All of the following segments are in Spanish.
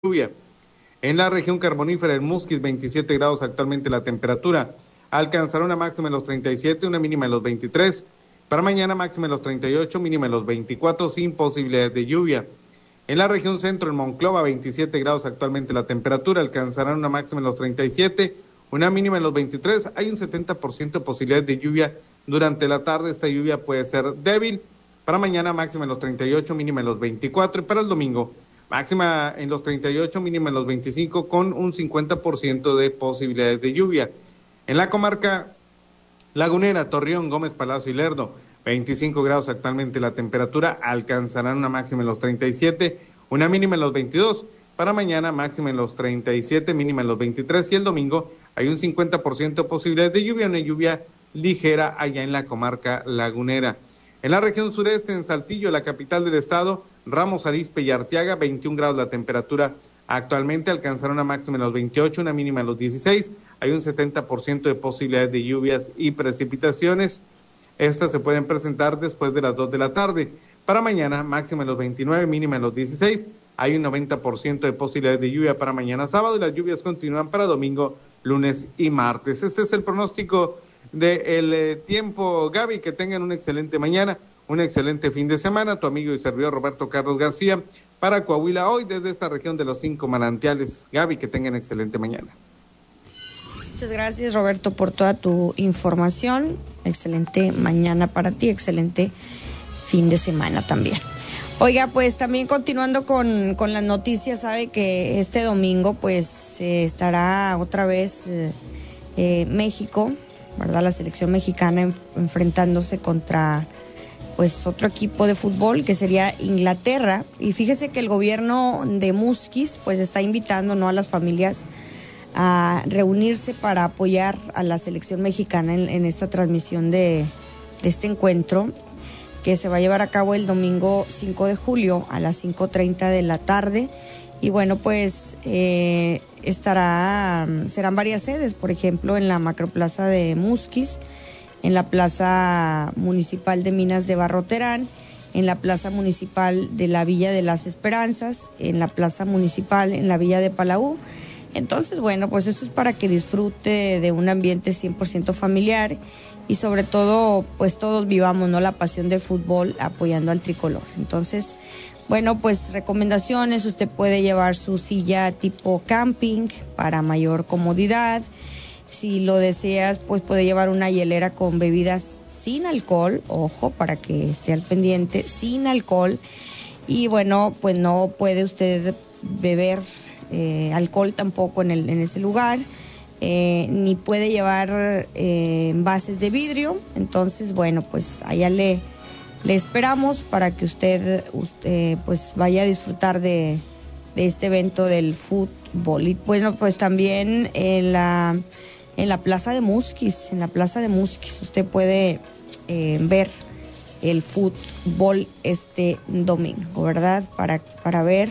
lluvia. En la región carbonífera, el Musquis, 27 grados actualmente la temperatura. Alcanzará una máxima en los 37, una mínima en los 23. Para mañana máxima en los 38, mínima en los 24, sin posibilidades de lluvia. En la región centro, en Monclova, 27 grados actualmente la temperatura. Alcanzarán una máxima en los 37, una mínima en los 23. Hay un 70% de posibilidades de lluvia durante la tarde. Esta lluvia puede ser débil. Para mañana máxima en los 38, mínima en los 24. Y para el domingo, máxima en los 38, mínima en los 25, con un 50% de posibilidades de lluvia. En la comarca lagunera, Torreón, Gómez Palacio y Lerdo, 25 grados actualmente la temperatura, alcanzarán una máxima en los 37, una mínima en los 22. Para mañana máxima en los 37, mínima en los 23. Y el domingo hay un 50% de posibilidades de lluvia, una lluvia ligera allá en la comarca lagunera. En la región sureste, en Saltillo, la capital del estado, Ramos Arizpe y Arteaga, 21 grados la temperatura actualmente, alcanzará una máxima en los 28, una mínima en los 16. Hay un 70% de posibilidades de lluvias y precipitaciones. Estas se pueden presentar después de las 2 de la tarde. Para mañana, máxima en los 29, mínima en los 16. Hay un 90% de posibilidades de lluvia para mañana sábado y las lluvias continúan para domingo, lunes y martes. Este es el pronóstico del tiempo, Gaby. Que tengan una excelente mañana, un excelente fin de semana. Tu amigo y servidor Roberto Carlos García para Coahuila hoy desde esta región de los 5 manantiales. Gaby, que tengan excelente mañana. Muchas gracias, Roberto, por toda tu información. Excelente mañana para ti, excelente fin de semana también. Oiga, pues también continuando con las noticias, sabe que este domingo pues estará otra vez México, ¿verdad? La selección mexicana enfrentándose contra pues otro equipo de fútbol que sería Inglaterra. Y fíjese que el gobierno de Musquis pues está invitando, ¿no?, a las familias a reunirse para apoyar a la selección mexicana en esta transmisión de este encuentro que se va a llevar a cabo el domingo 5 de julio a las 5:30 de la tarde. Y bueno, pues serán varias sedes, por ejemplo, en la Macroplaza de Musquis, en la Plaza Municipal de Minas de Barroterán, en la Plaza Municipal de la Villa de las Esperanzas, en la Plaza Municipal en la Villa de Palau. Entonces, bueno, pues eso es para que disfrute de un ambiente 100% familiar y sobre todo, pues todos vivamos, ¿no?, la pasión del fútbol apoyando al tricolor. Entonces, bueno, pues recomendaciones: usted puede llevar su silla tipo camping para mayor comodidad. Si lo deseas, pues puede llevar una hielera con bebidas sin alcohol, ojo, para que esté al pendiente, sin alcohol. Y bueno, pues no puede usted beber alcohol tampoco en ese lugar, ni puede llevar envases de vidrio. Entonces, bueno, pues allá le esperamos para que usted pues vaya a disfrutar de este evento del fútbol. Y bueno, pues también en la Plaza de Musquis, usted puede ver el fútbol este domingo, ¿verdad? Para ver,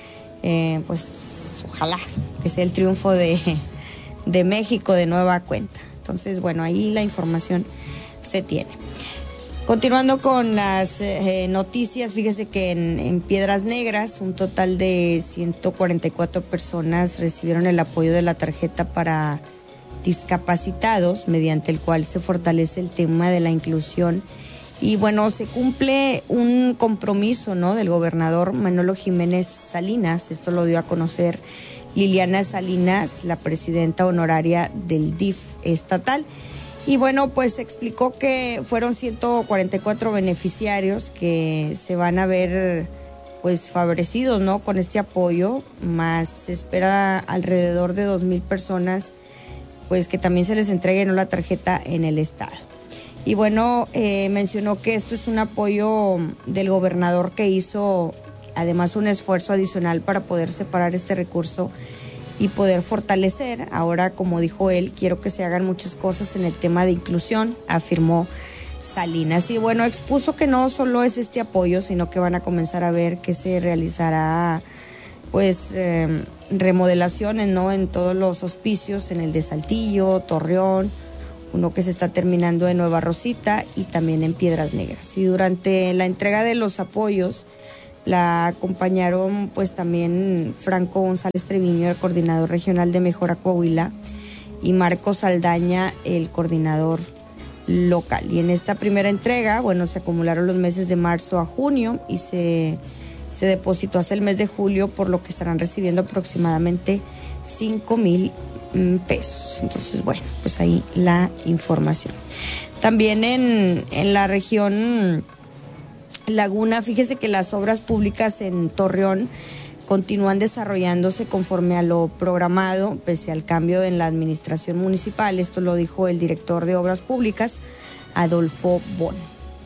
pues ojalá que sea el triunfo de México de nueva cuenta. Entonces, bueno, ahí la información se tiene. Continuando con las noticias, fíjese que en Piedras Negras un total de 144 personas recibieron el apoyo de la tarjeta para discapacitados, mediante el cual se fortalece el tema de la inclusión. Y bueno, se cumple un compromiso, ¿no?, del gobernador Manolo Jiménez Salinas. Esto lo dio a conocer Liliana Salinas, la presidenta honoraria del DIF estatal. Y bueno, pues explicó que fueron 144 beneficiarios que se van a ver pues favorecidos, ¿no?, con este apoyo, más se espera alrededor de 2,000 personas pues que también se les entregue, ¿no?, la tarjeta en el estado. Y bueno, mencionó que esto es un apoyo del gobernador, que hizo además un esfuerzo adicional para poder separar este recurso y poder fortalecer. Ahora, como dijo él, quiero que se hagan muchas cosas en el tema de inclusión, afirmó Salinas. Y bueno, expuso que no solo es este apoyo, sino que van a comenzar a ver que se realizará pues remodelaciones, ¿no?, en todos los hospicios, en el de Saltillo, Torreón, uno que se está terminando en Nueva Rosita y también en Piedras Negras. Y durante la entrega de los apoyos La acompañaron pues también Franco González Treviño, el coordinador regional de Mejora Coahuila, y Marcos Saldaña, el coordinador local. Y en esta primera entrega, bueno, se acumularon los meses de marzo a junio y se depositó hasta el mes de julio, por lo que estarán recibiendo aproximadamente 5,000 pesos. Entonces, bueno, pues ahí la información. También en la región Laguna, fíjese que las obras públicas en Torreón continúan desarrollándose conforme a lo programado, pese al cambio en la administración municipal. Esto lo dijo el director de Obras Públicas, Adolfo Bon.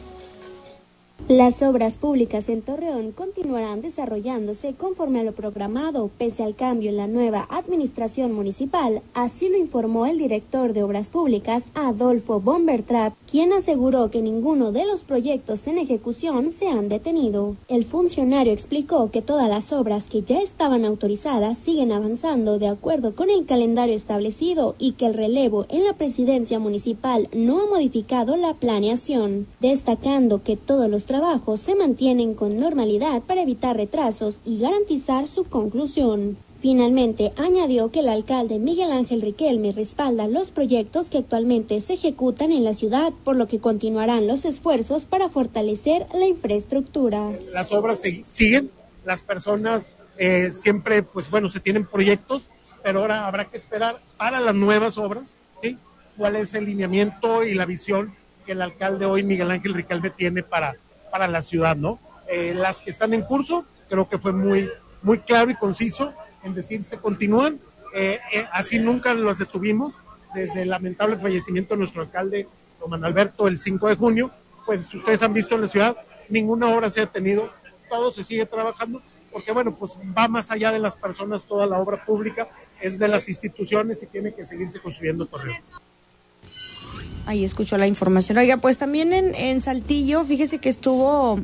Las obras públicas en Torreón continuarán desarrollándose conforme a lo programado, pese al cambio en la nueva administración municipal, así lo informó el director de Obras Públicas, Adolfo Bombertrap, quien aseguró que ninguno de los proyectos en ejecución se han detenido. El funcionario explicó que todas las obras que ya estaban autorizadas siguen avanzando de acuerdo con el calendario establecido y que el relevo en la presidencia municipal no ha modificado la planeación, destacando que todos los trabajos se mantienen con normalidad para evitar retrasos y garantizar su conclusión. Finalmente, añadió que el alcalde Miguel Ángel Riquelme respalda los proyectos que actualmente se ejecutan en la ciudad, por lo que continuarán los esfuerzos para fortalecer la infraestructura. Las obras siguen, las personas siempre, pues bueno, se tienen proyectos, pero ahora habrá que esperar para las nuevas obras, ¿sí? Cuál es el lineamiento y la visión que el alcalde hoy, Miguel Ángel Riquelme, tiene para la ciudad, ¿no? Las que están en curso, creo que fue muy claro y conciso en decir se continúan, así nunca los detuvimos, desde el lamentable fallecimiento de nuestro alcalde, Román Alberto, el 5 de junio, pues ustedes han visto en la ciudad, ninguna obra se ha detenido, todo se sigue trabajando, porque bueno, pues va más allá de las personas, toda la obra pública es de las instituciones y tiene que seguirse construyendo Torreón. Ahí escuchó la información. Oiga, pues también en Saltillo, fíjese que estuvo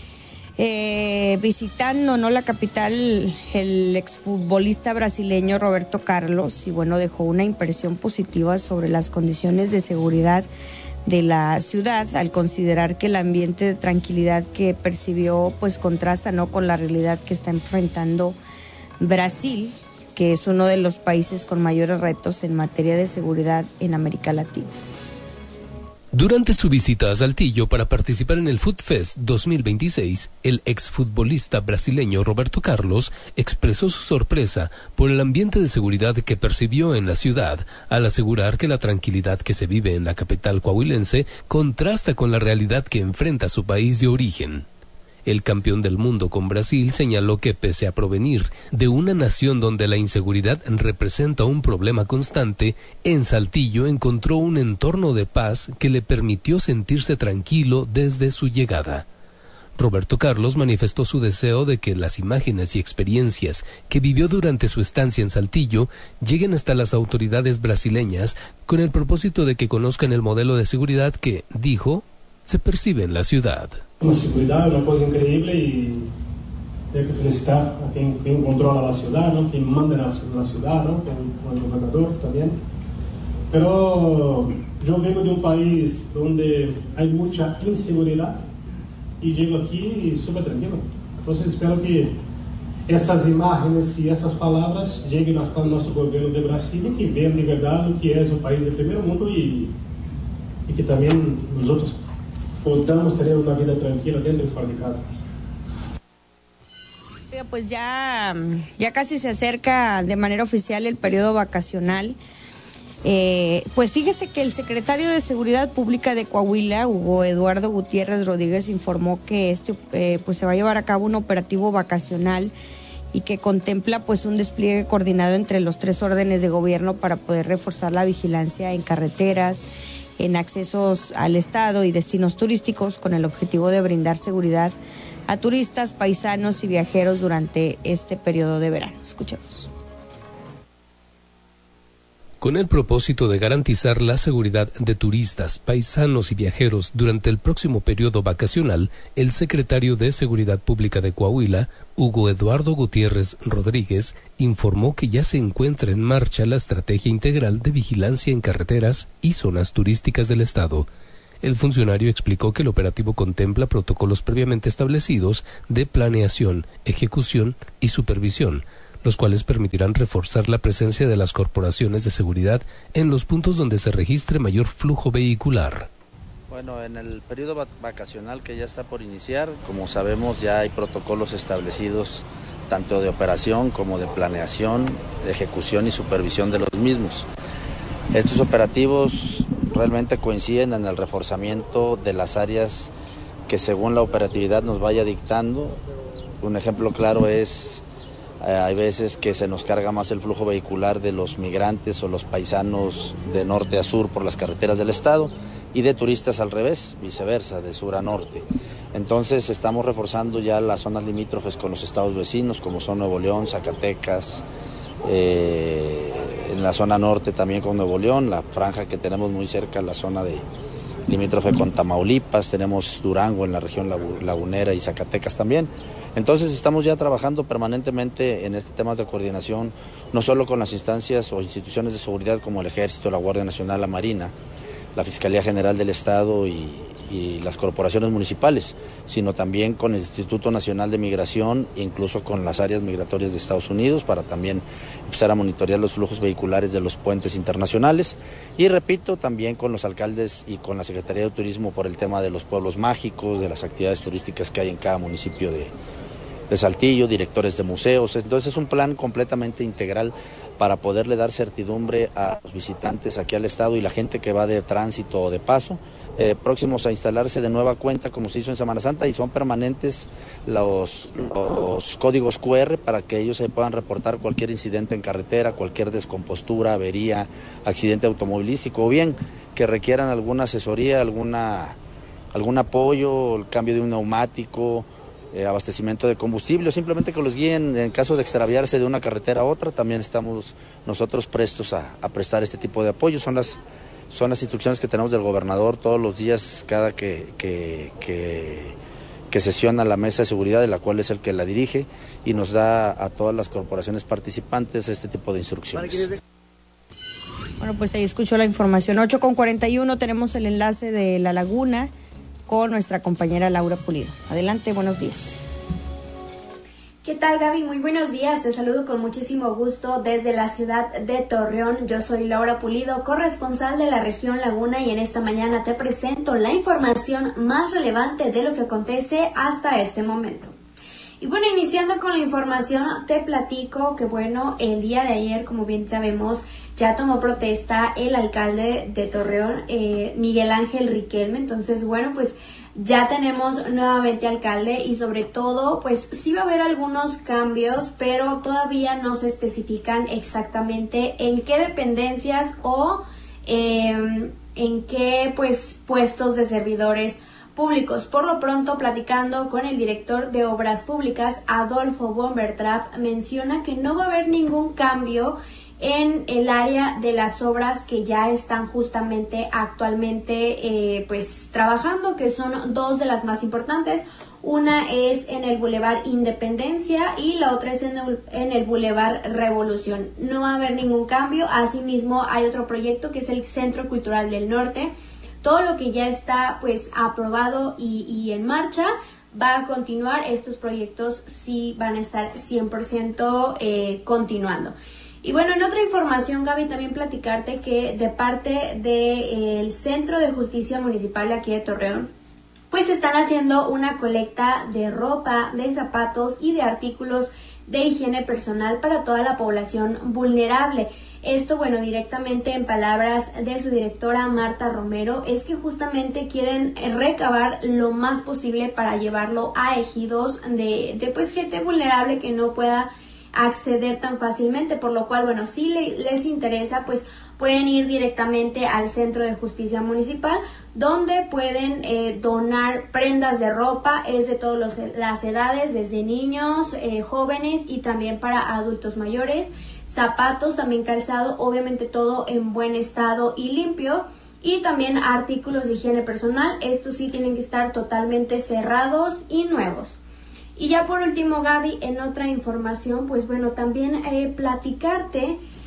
visitando, ¿no?, la capital, el exfutbolista brasileño Roberto Carlos, y bueno, dejó una impresión positiva sobre las condiciones de seguridad de la ciudad, al considerar que el ambiente de tranquilidad que percibió pues contrasta, ¿no?, con la realidad que está enfrentando Brasil, que es uno de los países con mayores retos en materia de seguridad en América Latina. Durante su visita a Saltillo para participar en el Food Fest 2026, el exfutbolista brasileño Roberto Carlos expresó su sorpresa por el ambiente de seguridad que percibió en la ciudad, al asegurar que la tranquilidad que se vive en la capital coahuilense contrasta con la realidad que enfrenta su país de origen. El campeón del mundo con Brasil señaló que pese a provenir de una nación donde la inseguridad representa un problema constante, en Saltillo encontró un entorno de paz que le permitió sentirse tranquilo desde su llegada. Roberto Carlos manifestó su deseo de que las imágenes y experiencias que vivió durante su estancia en Saltillo lleguen hasta las autoridades brasileñas con el propósito de que conozcan el modelo de seguridad que, dijo, se percibe en la ciudad. Una seguridad, una cosa increíble, y tengo que felicitar a quien controla la ciudad, ¿no?, quien manda en la ciudad, ¿no?, con el gobernador también. Pero yo vengo de un país donde hay mucha inseguridad y llego aquí súper tranquilo. Entonces espero que esas imágenes y esas palabras lleguen hasta nuestro gobierno de Brasil y que vean de verdad lo que es un país del primer mundo y que también nosotros podamos tener una vida tranquila dentro y fuera de casa. Pues ya casi se acerca de manera oficial el periodo vacacional. Pues fíjese que el secretario de Seguridad Pública de Coahuila, Hugo Eduardo Gutiérrez Rodríguez, informó que pues se va a llevar a cabo un operativo vacacional y que contempla pues un despliegue coordinado entre los 3 órdenes de gobierno para poder reforzar la vigilancia en carreteras, en accesos al estado y destinos turísticos, con el objetivo de brindar seguridad a turistas, paisanos y viajeros durante este periodo de verano. Escuchemos. Con el propósito de garantizar la seguridad de turistas, paisanos y viajeros durante el próximo periodo vacacional, el secretario de Seguridad Pública de Coahuila, Hugo Eduardo Gutiérrez Rodríguez, informó que ya se encuentra en marcha la estrategia integral de vigilancia en carreteras y zonas turísticas del estado. El funcionario explicó que el operativo contempla protocolos previamente establecidos de planeación, ejecución y supervisión, los cuales permitirán reforzar la presencia de las corporaciones de seguridad en los puntos donde se registre mayor flujo vehicular. Bueno, en el periodo vacacional que ya está por iniciar, como sabemos, ya hay protocolos establecidos tanto de operación como de planeación, de ejecución y supervisión de los mismos. Estos operativos realmente coinciden en el reforzamiento de las áreas que según la operatividad nos vaya dictando. Un ejemplo claro es, hay veces que se nos carga más el flujo vehicular de los migrantes o los paisanos de norte a sur por las carreteras del estado y de turistas al revés, viceversa, de sur a norte. Entonces estamos reforzando ya las zonas limítrofes con los estados vecinos como son Nuevo León, Zacatecas, en la zona norte también con Nuevo León, la franja que tenemos muy cerca, la zona de limítrofe con Tamaulipas, tenemos Durango en la región lagunera y Zacatecas también. Entonces estamos ya trabajando permanentemente en este tema de coordinación, no solo con las instancias o instituciones de seguridad como el Ejército, la Guardia Nacional, la Marina, la Fiscalía General del Estado y las corporaciones municipales, sino también con el Instituto Nacional de Migración, incluso con las áreas migratorias de Estados Unidos, para también empezar a monitorear los flujos vehiculares de los puentes internacionales. Y repito, también con los alcaldes y con la Secretaría de Turismo por el tema de los pueblos mágicos, de las actividades turísticas que hay en cada municipio de Saltillo, directores de museos. Entonces es un plan completamente integral para poderle dar certidumbre a los visitantes aquí al estado y la gente que va de tránsito o de paso, próximos a instalarse de nueva cuenta como se hizo en Semana Santa, y son permanentes los códigos QR para que ellos se puedan reportar cualquier incidente en carretera, cualquier descompostura, avería, accidente automovilístico, o bien que requieran alguna asesoría, algún apoyo, el cambio de un neumático, abastecimiento de combustible, o simplemente que los guíen en caso de extraviarse de una carretera a otra. También estamos nosotros prestos a prestar este tipo de apoyo. Son las instrucciones que tenemos del gobernador todos los días, cada que sesiona la mesa de seguridad, de la cual es el que la dirige, y nos da a todas las corporaciones participantes este tipo de instrucciones. Bueno, pues ahí escuchó la información. 8:41, tenemos el enlace de La Laguna con nuestra compañera Laura Pulido. Adelante, buenos días. ¿Qué tal, Gaby? Muy buenos días, te saludo con muchísimo gusto desde la ciudad de Torreón. Yo soy Laura Pulido, corresponsal de la región Laguna, y en esta mañana te presento la información más relevante de lo que acontece hasta este momento. Y bueno, iniciando con la información, te platico que bueno, el día de ayer, como bien sabemos, ya tomó protesta el alcalde de Torreón, Miguel Ángel Riquelme. Entonces, bueno, pues ya tenemos nuevamente alcalde, y sobre todo, pues sí va a haber algunos cambios, pero todavía no se especifican exactamente en qué dependencias o en qué pues puestos de servidores públicos. Por lo pronto, platicando con el director de Obras Públicas, Adolfo Bombertrap, menciona que no va a haber ningún cambio en el área de las obras que ya están justamente actualmente pues trabajando, que son dos de las más importantes. Una es en el Boulevard Independencia y la otra es en el Boulevard Revolución. No va a haber ningún cambio. Asimismo, hay otro proyecto que es el Centro Cultural del Norte. Todo lo que ya está pues aprobado y en marcha va a continuar. Estos proyectos sí van a estar 100% continuando. Y bueno, en otra información, Gaby, también platicarte que de parte del Centro de Justicia Municipal de aquí de Torreón, pues están haciendo una colecta de ropa, de zapatos y de artículos de higiene personal para toda la población vulnerable. Esto, bueno, directamente en palabras de su directora Marta Romero, es que justamente quieren recabar lo más posible para llevarlo a ejidos de pues gente vulnerable que no pueda acceder tan fácilmente, por lo cual, bueno, si les interesa, pues pueden ir directamente al Centro de Justicia Municipal, donde pueden donar prendas de ropa. Es de todas las edades, desde niños, jóvenes y también para adultos mayores. Zapatos, también calzado, obviamente todo en buen estado y limpio. Y también artículos de higiene personal. Estos sí tienen que estar totalmente cerrados y nuevos. Y ya por último, Gaby, en otra información, pues bueno, también platicarte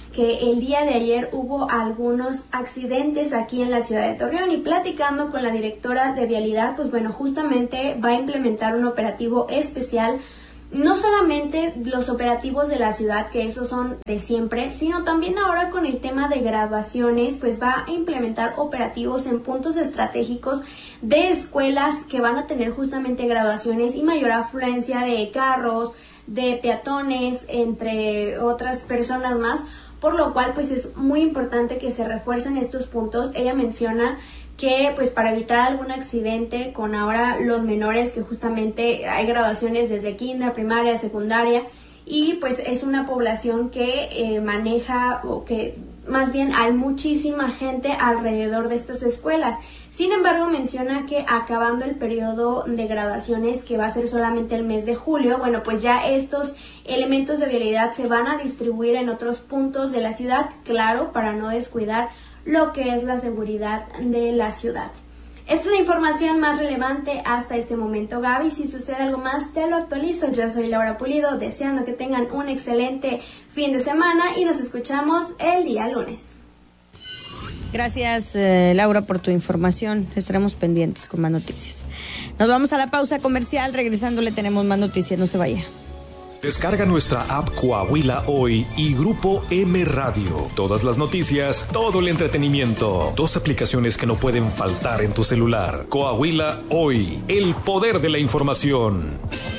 que el día de ayer hubo algunos accidentes aquí en la ciudad de Torreón, y platicando con la directora de Vialidad, pues bueno, justamente va a implementar un operativo especial. No solamente los operativos de la ciudad, que esos son de siempre, sino también ahora con el tema de graduaciones, pues va a implementar operativos en puntos estratégicos de escuelas que van a tener justamente graduaciones y mayor afluencia de carros, de peatones, entre otras personas más, por lo cual pues es muy importante que se refuercen estos puntos. Ella menciona que pues para evitar algún accidente con ahora los menores, que justamente hay graduaciones desde kinder, primaria, secundaria, y pues es una población que maneja, o que más bien hay muchísima gente alrededor de estas escuelas. Sin embargo, menciona que acabando el periodo de graduaciones, que va a ser solamente el mes de julio, bueno, pues ya estos elementos de vialidad se van a distribuir en otros puntos de la ciudad, claro, para no descuidar lo que es la seguridad de la ciudad. Esta es la información más relevante hasta este momento, Gaby. Si sucede algo más, te lo actualizo. Yo soy Laura Pulido, deseando que tengan un excelente fin de semana y nos escuchamos el día lunes. Gracias, Laura, por tu información. Estaremos pendientes con más noticias. Nos vamos a la pausa comercial. Regresando le tenemos más noticias. No se vaya. Descarga nuestra app Coahuila Hoy y Grupo M Radio. Todas las noticias, todo el entretenimiento. 2 aplicaciones que no pueden faltar en tu celular. Coahuila Hoy, el poder de la información.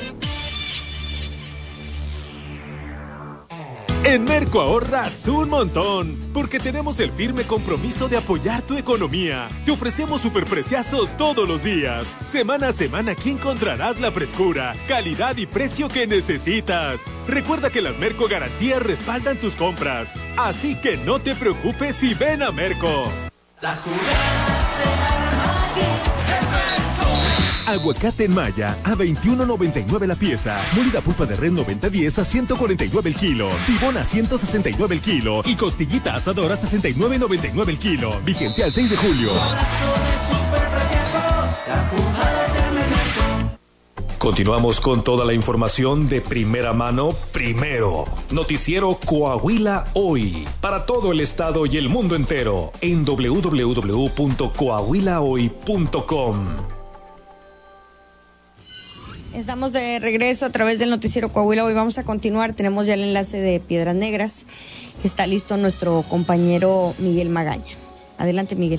En Merco ahorras un montón, porque tenemos el firme compromiso de apoyar tu economía. Te ofrecemos superpreciazos todos los días. Semana a semana aquí encontrarás la frescura, calidad y precio que necesitas. Recuerda que las Merco Garantías respaldan tus compras, así que no te preocupes y ven a Merco. La jugada se arma aquí en Merco. Aguacate en Maya a $21.99 la pieza. Molida pulpa de res 90-10 a $149 el kilo. Tibón a $169 el kilo. Y costillita asadora a $69.99 el kilo. Vigencia al 6 de julio. Continuamos con toda la información de primera mano, primero. Noticiero Coahuila Hoy, para todo el estado y el mundo entero, en www.coahuilahoy.com. Estamos de regreso a través del noticiero Coahuila. Hoy vamos a continuar. Tenemos ya el enlace de Piedras Negras. Está listo nuestro compañero Miguel Magaña. Adelante, Miguel.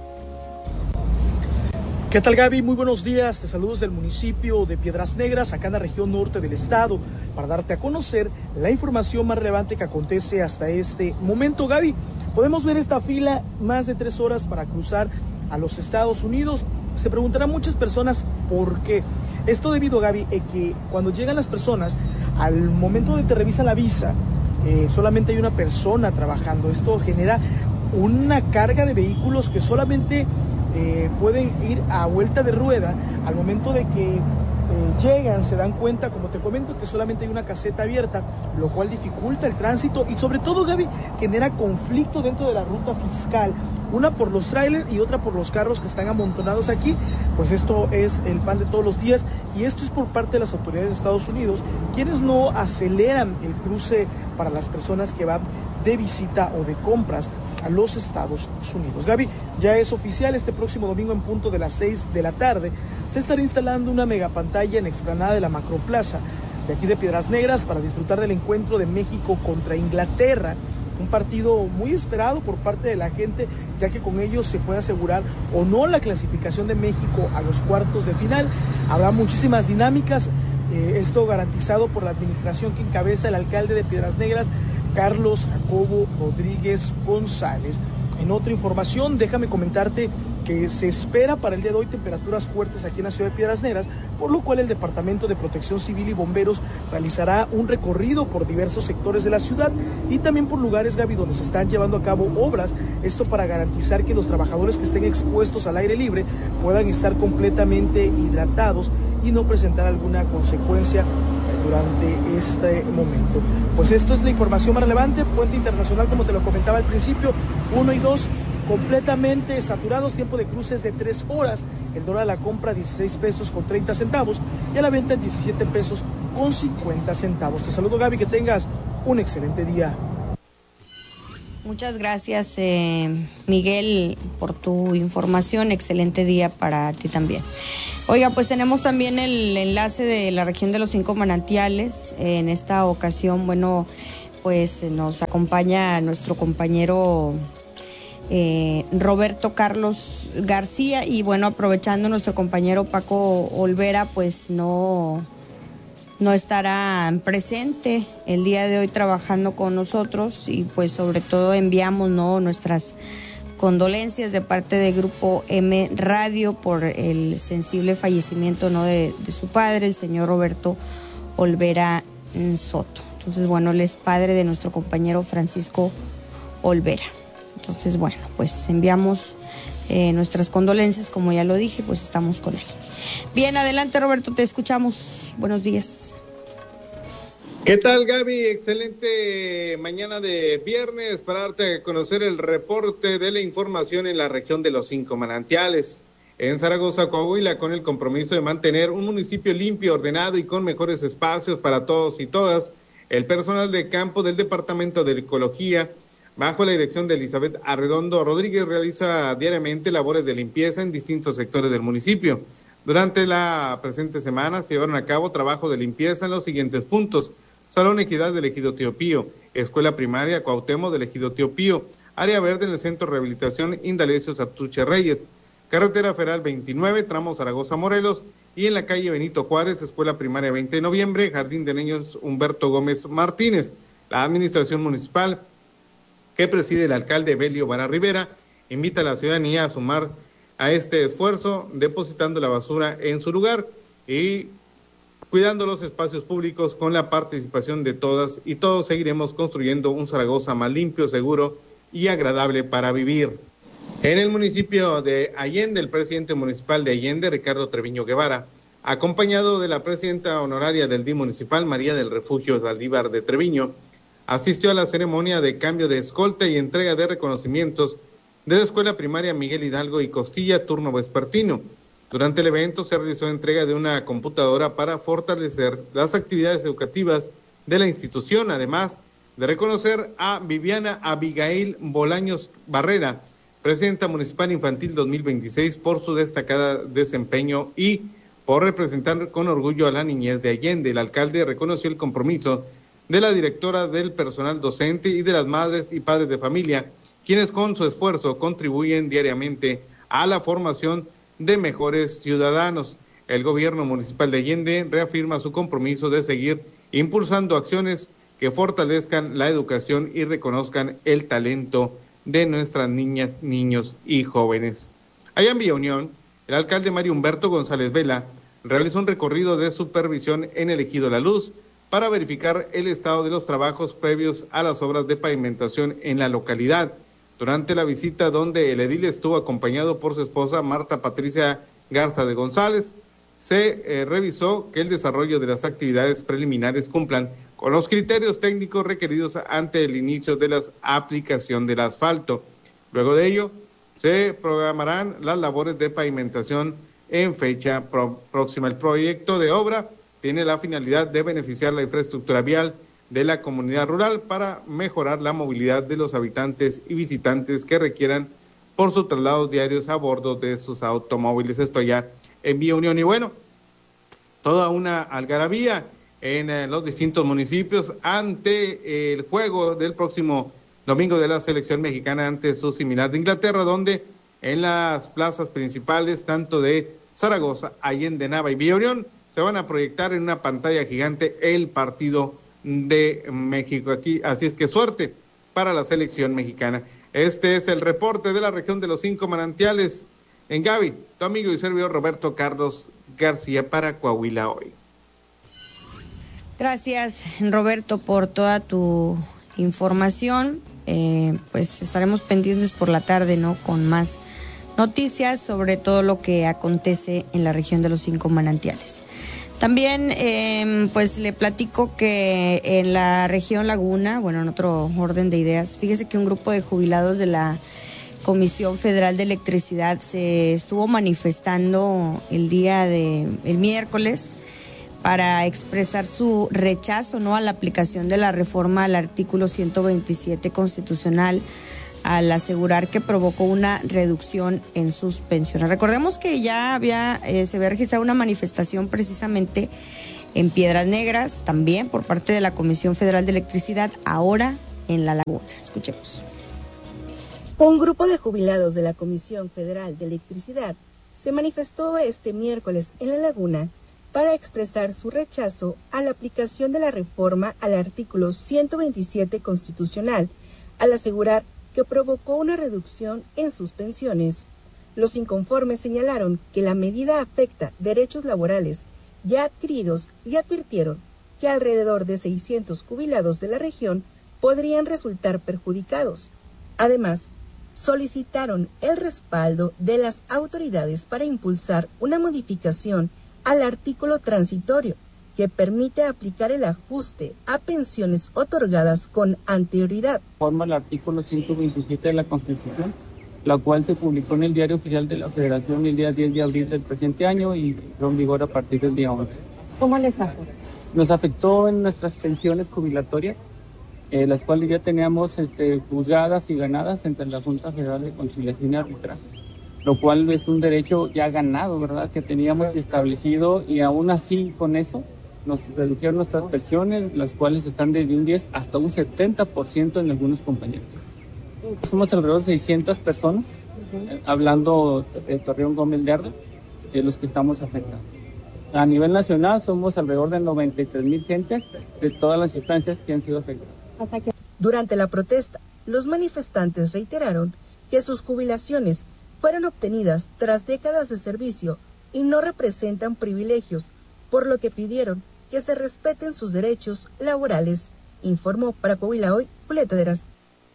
¿Qué tal, Gaby? Muy buenos días. Te saludo desde el municipio de Piedras Negras, acá en la región norte del estado, para darte a conocer la información más relevante que acontece hasta este momento, Gaby. Podemos ver esta fila, más de 3 horas para cruzar a los Estados Unidos. Se preguntarán muchas personas por qué. Esto debido, Gaby, a que cuando llegan las personas, al momento de te revisan la visa, solamente hay una persona trabajando. Esto genera una carga de vehículos que solamente pueden ir a vuelta de rueda. Al momento de que llegan, se dan cuenta, como te comento, que solamente hay una caseta abierta, lo cual dificulta el tránsito y sobre todo, Gaby, genera conflicto dentro de la ruta fiscal, una por los trailers y otra por los carros que están amontonados aquí. Pues esto es el pan de todos los días, y esto es por parte de las autoridades de Estados Unidos, quienes no aceleran el cruce para las personas que van de visita o de compras a los Estados Unidos. Gaby, ya es oficial, este próximo domingo en punto de las 6 de la tarde se estará instalando una megapantalla en la explanada de la Macroplaza de aquí de Piedras Negras para disfrutar del encuentro de México contra Inglaterra, un partido muy esperado por parte de la gente, ya que con ellos se puede asegurar o no la clasificación de México a los cuartos de final. Habrá muchísimas dinámicas, esto garantizado por la administración que encabeza el alcalde de Piedras Negras, Carlos Jacobo Rodríguez González. En otra información, déjame comentarte que se espera para el día de hoy temperaturas fuertes aquí en la ciudad de Piedras Negras, por lo cual el Departamento de Protección Civil y Bomberos realizará un recorrido por diversos sectores de la ciudad y también por lugares, Gaby, donde se están llevando a cabo obras, esto para garantizar que los trabajadores que estén expuestos al aire libre puedan estar completamente hidratados y no presentar alguna consecuencia durante este momento. Pues esto es la información más relevante. Puente Internacional, como te lo comentaba al principio, 1 y 2 completamente saturados, tiempo de cruces de 3 horas, el dólar a la compra 16 pesos con 30 centavos y a la venta 17 pesos con 50 centavos. Te saludo, Gaby, que tengas un excelente día. Muchas gracias, Miguel, por tu información. Excelente día para ti también. Oiga, pues tenemos también el enlace de la región de los 5 manantiales. En esta ocasión, bueno, pues nos acompaña nuestro compañero Roberto Carlos García, y bueno, aprovechando nuestro compañero Paco Olvera, pues no estará presente el día de hoy trabajando con nosotros, y pues sobre todo enviamos nuestras condolencias de parte de Grupo M Radio por el sensible fallecimiento de su padre, el señor Roberto Olvera Soto. Entonces, bueno, él es padre de nuestro compañero Francisco Olvera. Entonces, bueno, pues enviamos nuestras condolencias, como ya lo dije, pues estamos con él. Bien, adelante, Roberto, te escuchamos. Buenos días. ¿Qué tal, Gaby? Excelente mañana de viernes para darte a conocer el reporte de la información en la región de los 5 manantiales. En Zaragoza, Coahuila, con el compromiso de mantener un municipio limpio, ordenado y con mejores espacios para todos y todas, el personal de campo del Departamento de Ecología, bajo la dirección de Elizabeth Arredondo Rodríguez, realiza diariamente labores de limpieza en distintos sectores del municipio. Durante la presente semana se llevaron a cabo trabajo de limpieza en los siguientes puntos: Salón Equidad del Ejido Tío Pío, Escuela Primaria Cuauhtémoc del Ejido Tío Pío, Área Verde en el Centro de Rehabilitación Indalecio Sartuche Reyes, Carretera Federal 29, tramo Zaragoza-Morelos, y en la calle Benito Juárez, Escuela Primaria 20 de Noviembre, Jardín de Niños Humberto Gómez Martínez. La administración municipal, que preside el alcalde Evelio Vara Rivera, invita a la ciudadanía a sumar a este esfuerzo, depositando la basura en su lugar y cuidando los espacios públicos con la participación de todas y todos. Seguiremos construyendo un Zaragoza más limpio, seguro y agradable para vivir. En el municipio de Allende, el presidente municipal de Allende, Ricardo Treviño Guevara, acompañado de la presidenta honoraria del DIF municipal, María del Refugio Saldívar de Treviño, asistió a la ceremonia de cambio de escolta y entrega de reconocimientos de la Escuela Primaria Miguel Hidalgo y Costilla, turno vespertino. Durante el evento se realizó entrega de una computadora para fortalecer las actividades educativas de la institución, además de reconocer a Viviana Abigail Bolaños Barrera, presidenta municipal infantil 2026, por su destacada desempeño y por representar con orgullo a la niñez de Allende. El alcalde reconoció el compromiso de la directora del personal docente y de las madres y padres de familia, quienes con su esfuerzo contribuyen diariamente a la formación de mejores ciudadanos. El gobierno municipal de Allende reafirma su compromiso de seguir impulsando acciones que fortalezcan la educación y reconozcan el talento de nuestras niñas, niños y jóvenes. Allá en Villa Unión, el alcalde Mario Humberto González Vela realizó un recorrido de supervisión en el Ejido La Luz para verificar el estado de los trabajos previos a las obras de pavimentación en la localidad. Durante la visita, donde el edil estuvo acompañado por su esposa Marta Patricia Garza de González, se revisó que el desarrollo de las actividades preliminares cumplan con los criterios técnicos requeridos ante el inicio de la aplicación del asfalto. Luego de ello, se programarán las labores de pavimentación en fecha próxima. El proyecto de obra tiene la finalidad de beneficiar la infraestructura vial de la comunidad rural para mejorar la movilidad de los habitantes y visitantes que requieran por sus traslados diarios a bordo de sus automóviles. Esto ya en Villa Unión. Y bueno, toda una algarabía en los distintos municipios ante el juego del próximo domingo de la selección mexicana ante su similar de Inglaterra, donde en las plazas principales, tanto de Zaragoza, Allende, Nava y Villa Unión, se van a proyectar en una pantalla gigante el partido de México aquí. Así es que suerte para la selección mexicana. Este es el reporte de la región de los 5 manantiales. En Gaby, tu amigo y servidor Roberto Carlos García para Coahuila Hoy. Gracias, Roberto, por toda tu información. Pues estaremos pendientes por la tarde, ¿no?, con más noticias sobre todo lo que acontece en la región de los 5 manantiales. También, pues le platico que en la región Laguna, bueno, en otro orden de ideas, fíjese que un grupo de jubilados de la Comisión Federal de Electricidad se estuvo manifestando el miércoles para expresar su rechazo, ¿no?, a la aplicación de la reforma al artículo 127 constitucional, al asegurar que provocó una reducción en sus pensiones. Recordemos que ya se había registrado una manifestación precisamente en Piedras Negras, también por parte de la Comisión Federal de Electricidad, ahora en La Laguna. Escuchemos. Un grupo de jubilados de la Comisión Federal de Electricidad se manifestó este miércoles en La Laguna para expresar su rechazo a la aplicación de la reforma al artículo 127 constitucional, al asegurar que provocó una reducción en sus pensiones. Los inconformes señalaron que la medida afecta derechos laborales ya adquiridos y advirtieron que alrededor de 600 jubilados de la región podrían resultar perjudicados. Además, solicitaron el respaldo de las autoridades para impulsar una modificación al artículo transitorio que permite aplicar el ajuste a pensiones otorgadas con anterioridad. Forma el artículo 127 de la Constitución, la cual se publicó en el Diario Oficial de la Federación el día 10 de abril del presente año y entró en vigor a partir del día 11. ¿Cómo les afectó? Nos afectó en nuestras pensiones jubilatorias, las cuales ya teníamos juzgadas y ganadas entre la Junta Federal de Conciliación y Arbitraje, lo cual es un derecho ya ganado, ¿verdad?, que teníamos establecido, y aún así con eso nos redujeron nuestras pensiones, las cuales están desde un 10 hasta un 70% en algunos compañeros. Somos alrededor de 600 personas, hablando de Torreón Gómez de Arda, de los que estamos afectados. A nivel nacional somos alrededor de 93,000 gentes de todas las instancias que han sido afectadas. Durante la protesta, los manifestantes reiteraron que sus jubilaciones fueron obtenidas tras décadas de servicio y no representan privilegios, por lo que pidieron que se respeten sus derechos laborales, informó para Coahuila Hoy, Julieta Deras.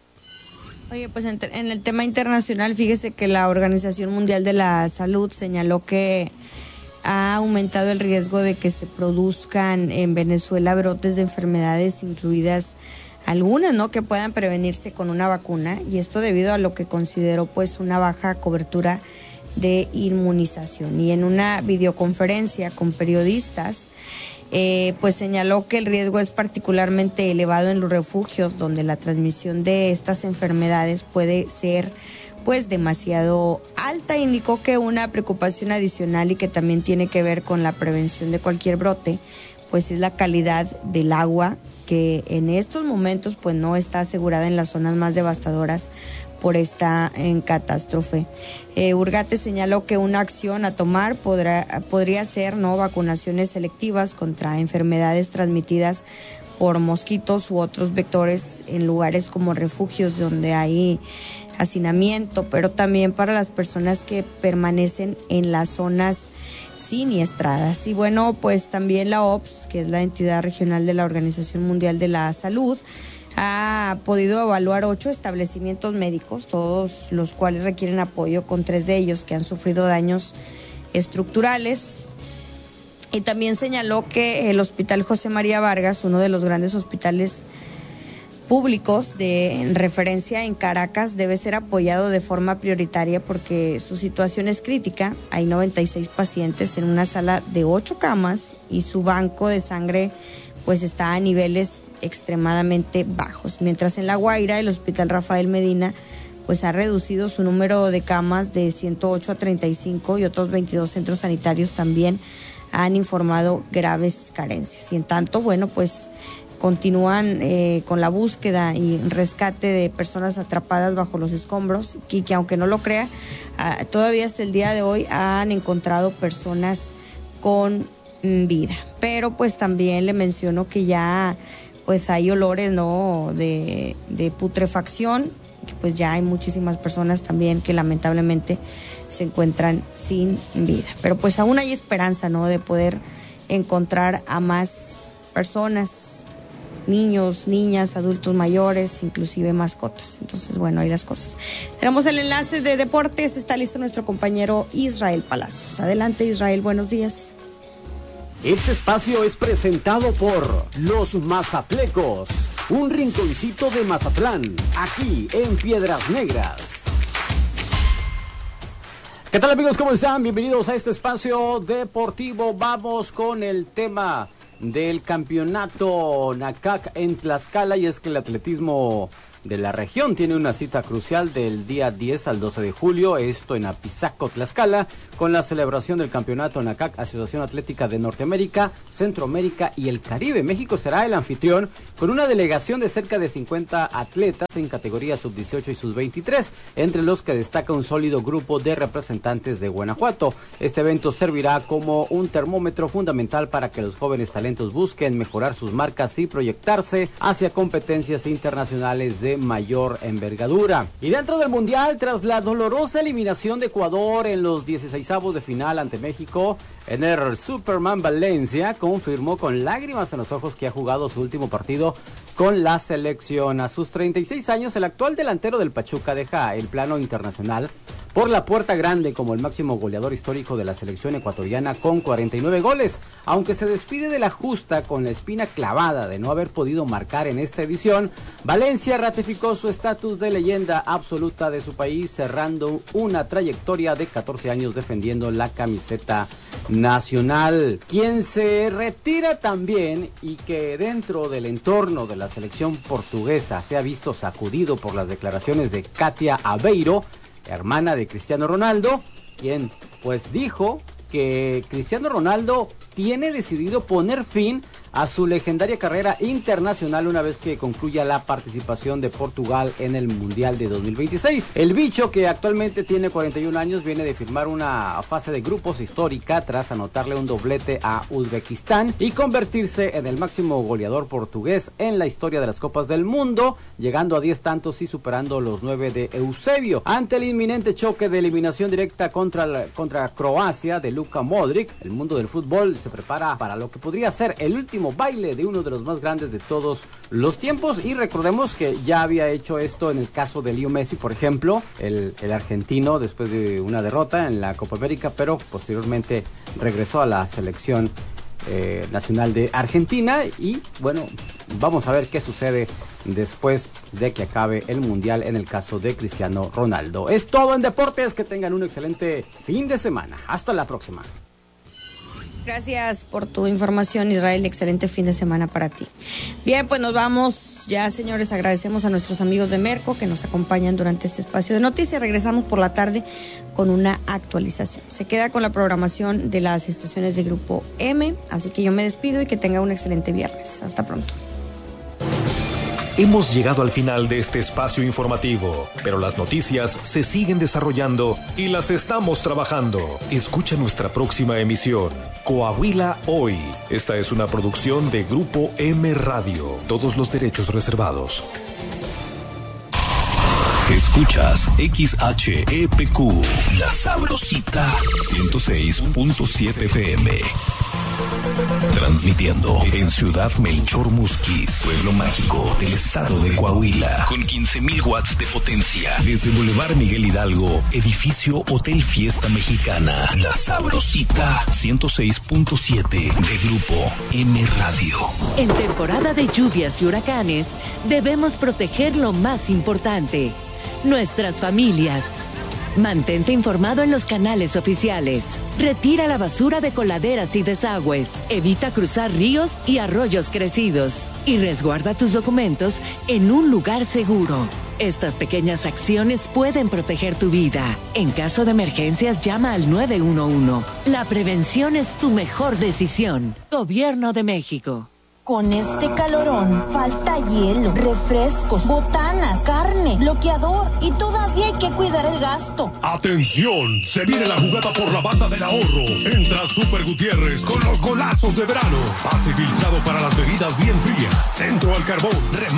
Oye, pues en el tema internacional, fíjese que la Organización Mundial de la Salud señaló que ha aumentado el riesgo de que se produzcan en Venezuela brotes de enfermedades, incluidas algunas, ¿no?, que puedan prevenirse con una vacuna, y esto debido a lo que consideró pues una baja cobertura de inmunización. Y en una videoconferencia con periodistas, pues señaló que el riesgo es particularmente elevado en los refugios, donde la transmisión de estas enfermedades puede ser pues demasiado alta. Indicó que una preocupación adicional y que también tiene que ver con la prevención de cualquier brote, pues es la calidad del agua, que en estos momentos pues no está asegurada en las zonas más devastadoras por esta catástrofe. Urgate señaló que una acción a tomar podría ser, ¿no?, vacunaciones selectivas contra enfermedades transmitidas por mosquitos u otros vectores en lugares como refugios donde hay hacinamiento, pero también para las personas que permanecen en las zonas siniestradas. Y bueno, pues también la OPS, que es la entidad regional de la Organización Mundial de la Salud, ha podido evaluar 8 establecimientos médicos, todos los cuales requieren apoyo, con 3 de ellos que han sufrido daños estructurales. Y también señaló que el Hospital José María Vargas, uno de los grandes hospitales públicos de referencia en Caracas, debe ser apoyado de forma prioritaria porque su situación es crítica. Hay 96 pacientes en una sala de 8 camas y su banco de sangre pues está a niveles extremadamente bajos. Mientras en La Guaira, el Hospital Rafael Medina pues ha reducido su número de camas de 108 a 35 y otros 22 centros sanitarios también han informado graves carencias. Y en tanto, bueno, pues continúan con la búsqueda y rescate de personas atrapadas bajo los escombros, y que aunque no lo crea, todavía hasta el día de hoy han encontrado personas con vida. Pero pues también le menciono que ya pues hay olores, ¿no?, de putrefacción, que pues ya hay muchísimas personas también que lamentablemente se encuentran sin vida. Pero pues aún hay esperanza, ¿no?, de poder encontrar a más personas, niños, niñas, adultos mayores, inclusive mascotas. Entonces, bueno, ahí las cosas. Tenemos el enlace de deportes, está listo nuestro compañero Israel Palacios. Adelante, Israel, buenos días. Este espacio es presentado por Los Mazatlecos, un rinconcito de Mazatlán, aquí en Piedras Negras. ¿Qué tal, amigos? ¿Cómo están? Bienvenidos a este espacio deportivo. Vamos con el tema del campeonato NACAC en Tlaxcala, y es que el atletismo de la región tiene una cita crucial del día 10 al 12 de julio, esto en Apizaco, Tlaxcala, con la celebración del campeonato NACAC, Asociación Atlética de Norteamérica, Centroamérica y el Caribe. México será el anfitrión con una delegación de cerca de 50 atletas en categorías sub-18 y sub-23, entre los que destaca un sólido grupo de representantes de Guanajuato. Este evento servirá como un termómetro fundamental para que los jóvenes talentos busquen mejorar sus marcas y proyectarse hacia competencias internacionales de mayor envergadura. Y dentro del Mundial, tras la dolorosa eliminación de Ecuador en los 16avos de final ante México, Ener Superman Valencia confirmó con lágrimas en los ojos que ha jugado su último partido con la selección. A sus 36 años, el actual delantero del Pachuca deja el plano internacional por la puerta grande como el máximo goleador histórico de la selección ecuatoriana con 49 goles. Aunque se despide de la justa con la espina clavada de no haber podido marcar en esta edición, Valencia ratificó su estatus de leyenda absoluta de su país, cerrando una trayectoria de 14 años defendiendo la camiseta nacional. Quien se retira también, y que dentro del entorno de la selección portuguesa se ha visto sacudido por las declaraciones de Katia Aveiro, hermana de Cristiano Ronaldo, quien pues dijo que Cristiano Ronaldo tiene decidido poner fin a su legendaria carrera internacional una vez que concluya la participación de Portugal en el Mundial de 2026. El bicho, que actualmente tiene 41 años, viene de firmar una fase de grupos histórica tras anotarle un doblete a Uzbekistán y convertirse en el máximo goleador portugués en la historia de las Copas del Mundo, llegando a 10 tantos y superando los 9 de Eusebio. Ante el inminente choque de eliminación directa contra Croacia de Luka Modric, el mundo del fútbol se prepara para lo que podría ser el último baile de uno de los más grandes de todos los tiempos. Y recordemos que ya había hecho esto en el caso de Leo Messi, por ejemplo, el argentino, después de una derrota en la Copa América, pero posteriormente regresó a la selección nacional de Argentina. Y bueno, vamos a ver qué sucede después de que acabe el Mundial en el caso de Cristiano Ronaldo. Es todo en deportes, que tengan un excelente fin de semana. Hasta la próxima. Gracias por tu información, Israel. Excelente fin de semana para ti. Bien, pues nos vamos ya, señores. Agradecemos a nuestros amigos de Merco que nos acompañan durante este espacio de noticias. Regresamos por la tarde con una actualización. Se queda con la programación de las estaciones de Grupo M. Así que yo me despido y que tenga un excelente viernes. Hasta pronto. Hemos llegado al final de este espacio informativo, pero las noticias se siguen desarrollando y las estamos trabajando. Escucha nuestra próxima emisión, Coahuila Hoy. Esta es una producción de Grupo M Radio. Todos los derechos reservados. Escuchas XHEPQ, La Sabrosita, 106.7 FM. Transmitiendo en Ciudad Melchor Musquis, pueblo mágico del estado de Coahuila, con 15,000 watts de potencia. Desde Boulevard Miguel Hidalgo, edificio Hotel Fiesta Mexicana. La Sabrosita, 106.7 de Grupo M Radio. En temporada de lluvias y huracanes, debemos proteger lo más importante: nuestras familias. Mantente informado en los canales oficiales. Retira la basura de coladeras y desagües. Evita cruzar ríos y arroyos crecidos. Y resguarda tus documentos en un lugar seguro. Estas pequeñas acciones pueden proteger tu vida. En caso de emergencias, llama al 911. La prevención es tu mejor decisión. Gobierno de México. Con este calorón, falta hielo, refrescos, botanas, carne, bloqueador y todavía hay que cuidar el gasto. ¡Atención! Se viene la jugada por la banda del ahorro. Entra Super Gutiérrez con los golazos de verano. Pase filtrado para las bebidas bien frías. Centro al carbón,